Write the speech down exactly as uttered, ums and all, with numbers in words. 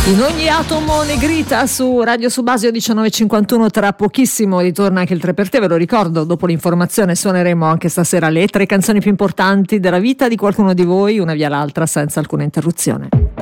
In ogni atomo Negrita su Radio Subasio diciannove e cinquantuno, tra pochissimo ritorna anche il tre per te, ve lo ricordo, dopo l'informazione suoneremo anche stasera le tre canzoni più importanti della vita di qualcuno di voi, una via l'altra senza alcuna interruzione.